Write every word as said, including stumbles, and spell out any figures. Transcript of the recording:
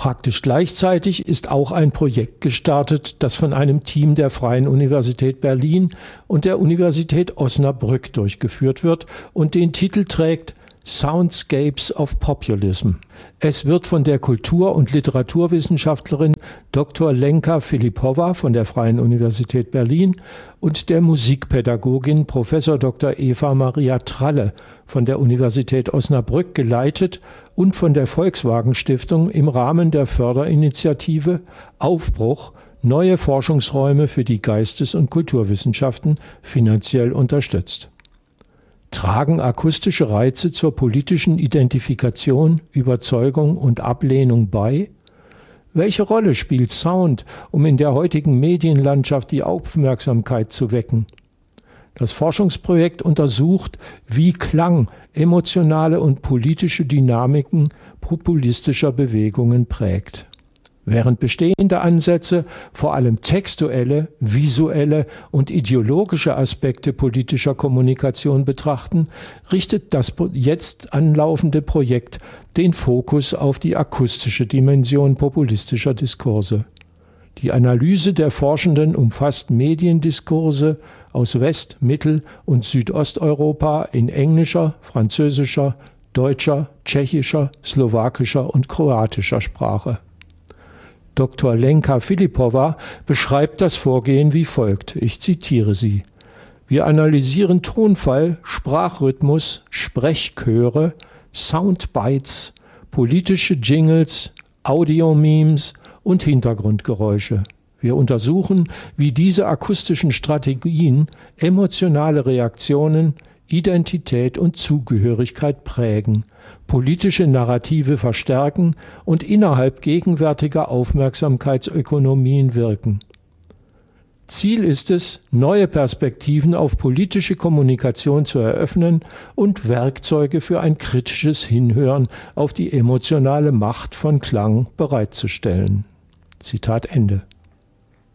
Praktisch gleichzeitig ist auch ein Projekt gestartet, das von einem Team der Freien Universität Berlin und der Universität Osnabrück durchgeführt wird und den Titel trägt Soundscapes of Populism. Es wird von der Kultur- und Literaturwissenschaftlerin Doktor Lenka Filipowa von der Freien Universität Berlin und der Musikpädagogin Professor Doktor Eva Maria Tralle von der Universität Osnabrück geleitet und von der Volkswagen Stiftung im Rahmen der Förderinitiative Aufbruch – Neue Forschungsräume für die Geistes- und Kulturwissenschaften finanziell unterstützt. Tragen akustische Reize zur politischen Identifikation, Überzeugung und Ablehnung bei? Welche Rolle spielt Sound, um in der heutigen Medienlandschaft die Aufmerksamkeit zu wecken? Das Forschungsprojekt untersucht, wie Klang emotionale und politische Dynamiken populistischer Bewegungen prägt. Während bestehende Ansätze vor allem textuelle, visuelle und ideologische Aspekte politischer Kommunikation betrachten, richtet das jetzt anlaufende Projekt den Fokus auf die akustische Dimension populistischer Diskurse. Die Analyse der Forschenden umfasst Mediendiskurse aus West-, Mittel- und Südosteuropa in englischer, französischer, deutscher, tschechischer, slowakischer und kroatischer Sprache. Doktor Lenka Filipowa beschreibt das Vorgehen wie folgt. Ich zitiere sie. Wir analysieren Tonfall, Sprachrhythmus, Sprechchöre, Soundbites, politische Jingles, Audiomemes und Hintergrundgeräusche. Wir untersuchen, wie diese akustischen Strategien emotionale Reaktionen, Identität und Zugehörigkeit prägen, politische Narrative verstärken und innerhalb gegenwärtiger Aufmerksamkeitsökonomien wirken. Ziel ist es, neue Perspektiven auf politische Kommunikation zu eröffnen und Werkzeuge für ein kritisches Hinhören auf die emotionale Macht von Klang bereitzustellen. Zitat Ende.